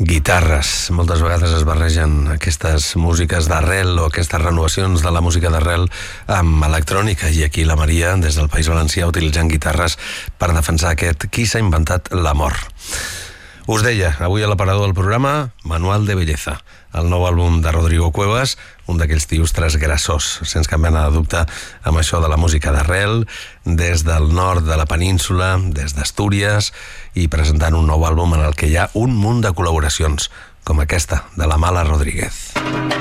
Guitarres. Moltes vegades es barregen aquestes músiques d'arrel o aquestes renovacions de la música d'arrel amb electrònica, i aquí la Maria, des del País Valencià, utilitzant guitarres per defensar aquest Qui s'ha inventat l'amor. Us deia, avui a l'aparador del programa, Manual de Belleza, el nou àlbum de Rodrigo Cuevas, un d'aquells tios transgressors, sense cap mena de dubte, amb això de la música d'arrel, des del nord de la península, des d'Astúries, i presentant un nou àlbum en el que hi ha un munt de col·laboracions, com aquesta, de la Mala Rodríguez.